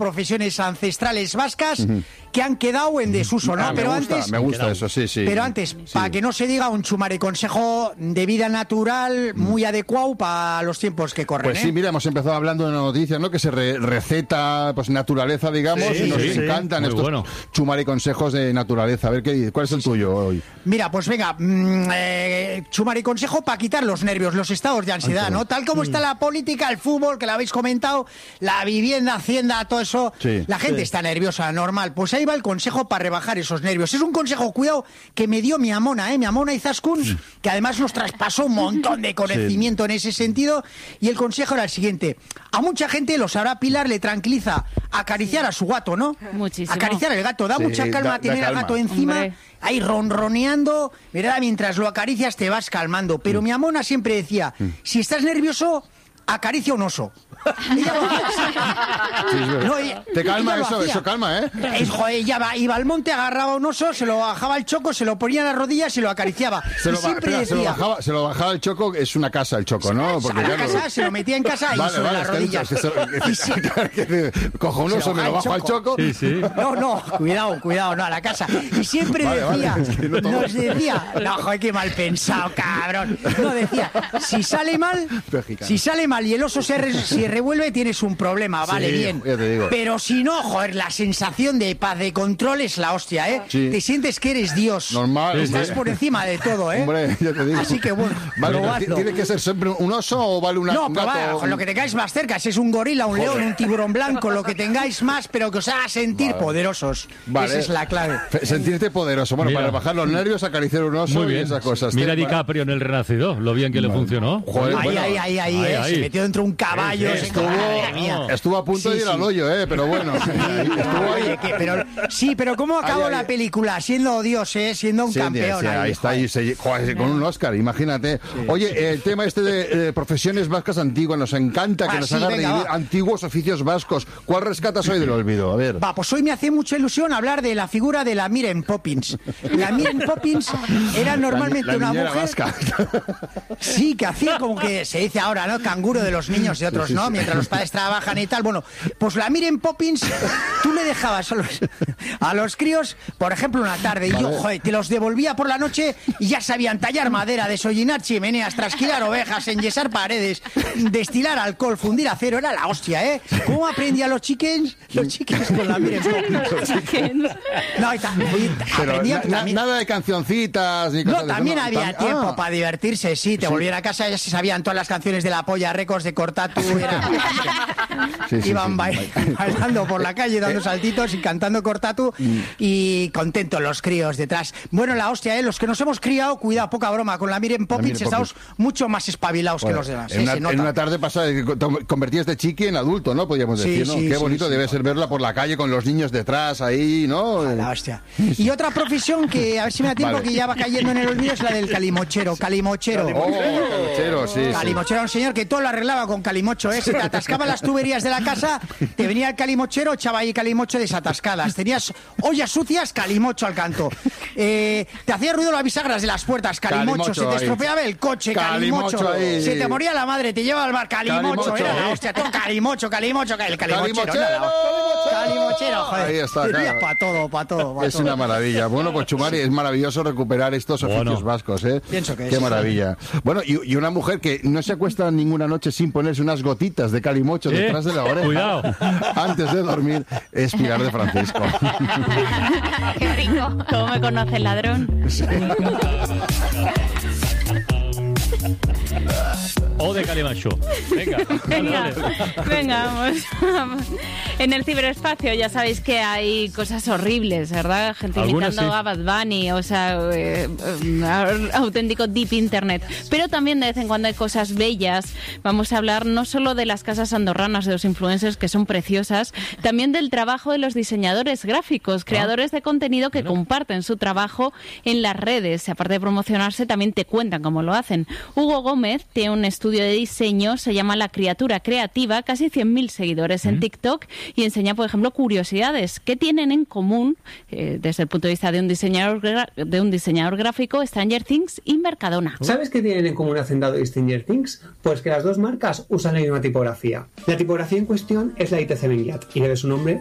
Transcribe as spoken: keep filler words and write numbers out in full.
profesiones ancestrales vascas uh-huh. que han quedado en desuso, ¿no? Ah, pero me gusta, antes, me gusta eso, sí, sí. Pero antes, sí. para que no se diga, un chumare consejo de vida natural muy mm. adecuado para los tiempos que corren. Pues ¿eh? sí, mira, hemos empezado hablando de una noticia, ¿no? Que se re- receta, pues naturaleza, digamos, sí, y nos sí, encantan sí. estos bueno. chumare consejos de naturaleza. A ver, ¿qué, ¿cuál es el tuyo hoy? Mira, pues venga, mmm, eh, chumare consejo para quitar los nervios, los estados de ansiedad, Ay, ¿no? Tal como mm. está la política, el fútbol, que lo habéis comentado, la vivienda, hacienda, todo eso, sí. la gente sí. está nerviosa, normal. Pues ahí va el consejo para rebajar esos nervios. Es un consejo, cuidado, que me dio mi amona, ¿eh? Mi amona Izaskun, sí. que además nos traspasó un montón de conocimiento sí. en ese sentido, y el consejo era el siguiente. A mucha gente, lo sabrá Pilar, le tranquiliza acariciar a su gato, ¿no? Muchísimo. Acariciar al gato, da sí, mucha calma da, tener da calma. al gato encima, Hombre. ahí ronroneando, ¿verdad? Mientras lo acaricias te vas calmando. Pero mm. mi amona siempre decía, mm. si estás nervioso, acaricia un oso. Ella sí, no, ella, te calma eso, eso calma, ¿eh? Es, joder, ella va, iba al monte, agarraba un oso, se lo bajaba al choco, se lo ponía en las rodillas y lo acariciaba. Se, lo, siempre espera, decía, se, lo bajaba, se lo bajaba el choco, es una casa el choco, ¿no? Porque a la casa, lo... se lo metía en casa y vale, sobre vale, las rodillas. Se, cojo un oso, me lo bajo al choco. Sí, sí. No, no, cuidado, cuidado, no, a la casa. Y siempre vale, decía, vale, es que no nos decía, no, joder, qué mal pensado, cabrón. No, decía, si sale mal, Mexicano. si sale mal y el oso se, re, se revuelve, tienes un problema, vale, sí, bien. Pero si no, joder, la sensación de paz, de control es la hostia, ¿eh? Sí. Te sientes que eres Dios. Normal. Estás sí. por encima de todo, ¿eh? Hombre, ya te digo. Así que bueno, vale, ¿tiene que ser siempre un oso o vale una, no, un gato? No, pero con lo que tengáis más cerca, si es un gorila, un joder. león, un tiburón blanco, lo que tengáis más, pero que os haga sentir vale. poderosos. Vale. Esa es la clave. Sentirte poderoso. Bueno, Mira. para bajar los nervios, acariciar un oso Muy bien. y esas cosas. Mira DiCaprio en El Renacido, lo bien que vale. le funcionó. Joder, ahí, bueno. ahí, ahí, ahí, ahí, eh, ahí. Se metió dentro de un caballo. Sí, sí. Estuvo, no. estuvo a punto sí, de ir sí. al hoyo, ¿eh? Pero bueno. estuvo ahí. Oye, que, pero, sí, pero ¿cómo acabó ay, la ay, película? Siendo Dios, ¿eh? Siendo un sí, campeón. Sí, ahí, ahí está, ahí se, joder, con un Oscar, imagínate. Sí, Oye, sí. el tema este de, de profesiones vascas antiguas, nos encanta que ah, nos sí, haga venga, revivir va. antiguos oficios vascos. ¿Cuál rescatas hoy del olvido? A ver. Va, pues hoy me hace mucha ilusión hablar de la figura de la Miren Poppins. La Miren Poppins era normalmente la, la una mujer... vasca. Sí, que hacía como que se dice ahora, ¿no? Canguro de los niños y otros, sí, sí, ¿no? Sí. Mientras los padres trabajan y tal. Bueno, pues la Miren Poppins, tú le dejabas a los, a los críos, por ejemplo, una tarde, y vale. yo, joder, te los devolvía por la noche y ya sabían tallar madera, desollinar chimeneas, trasquilar ovejas, enyesar paredes, destilar alcohol, fundir acero, era la hostia, ¿eh? ¿Cómo aprendían los chickens? Los chickens con la Miren Poppins. No, y ta, y aprendían, na, también, nada de cancioncitas ni cosas no, también de eso, había tam, tiempo ah. para divertirse, sí, te sí. volvían a casa, ya se sabían todas las canciones de La Polla Records de Cortatu, era... sí, sí, iban sí, sí. bailando por la calle, dando saltitos y cantando Cortatu mm. y contentos los críos detrás. Bueno, la hostia, ¿eh? Los que nos hemos criado, cuidado, poca broma, con la Miren Poppins la estamos Poppins. mucho más espabilados bueno, que los demás. En, ¿eh? una, en una tarde pasada convertías de chiqui en adulto, ¿no? Podríamos decir, sí, ¿no? Sí, Qué bonito sí, debe sí, ser verla por la calle con los niños detrás ahí, ¿no? La hostia. Y otra profesión que, a ver si me da tiempo, vale. que ya va cayendo en el olvido, es la del calimochero. Calimochero. Oh, calimochero, sí. Calimochero era un señor que todo lo arreglaba con calimocho, ¿eh? Se te atascaban las tuberías de la casa, te venía el calimochero, echaba ahí calimocho desatascadas. Tenías ollas sucias, calimocho al canto. Eh, te hacía ruido las bisagras de las puertas, calimocho. calimocho se te estropeaba el coche, calimocho. calimocho se te moría la madre, te llevaba al bar, calimocho. calimocho era la hostia, todo calimocho, calimocho, el calimochero. Calimochero, calimochero, joder. Ahí está, claro. Para todo, para todo. Pa es todo. una maravilla. Bueno, pues Chumari, es maravilloso recuperar estos oficios bueno. vascos, ¿eh? Pienso que Qué es. maravilla. Bueno, y, y una mujer que no se acuesta ninguna noche sin ponerse unas gotitas de calimocho ¿Eh? detrás de la oreja. Cuidado. Antes de dormir, es Pilar de Francisco. Qué rico. ¿Cómo me conoce el ladrón? Sí. O de Calimacho. Venga, venga, venga vamos, vamos. En el ciberespacio ya sabéis que hay cosas horribles, ¿verdad? Gente imitando sí. a Bad Bunny, o sea, eh, eh, auténtico deep internet. Pero también de vez en cuando hay cosas bellas. Vamos a hablar no solo de las casas andorranas de los influencers, que son preciosas, también del trabajo de los diseñadores gráficos, creadores de contenido que bueno. comparten su trabajo en las redes. Aparte de promocionarse, también te cuentan cómo lo hacen. Hugo Gómez tiene un estudio estudio de diseño, se llama La Criatura Creativa, casi cien mil seguidores en TikTok y enseña, por ejemplo, curiosidades. ¿Qué tienen en común, eh, desde el punto de vista de un diseñador de un diseñador gráfico, Stranger Things y Mercadona? ¿Sabes qué tienen en común Hacendado y Stranger Things? Pues que las dos marcas usan la misma tipografía. La tipografía en cuestión es la I T C Benguiat y debe su nombre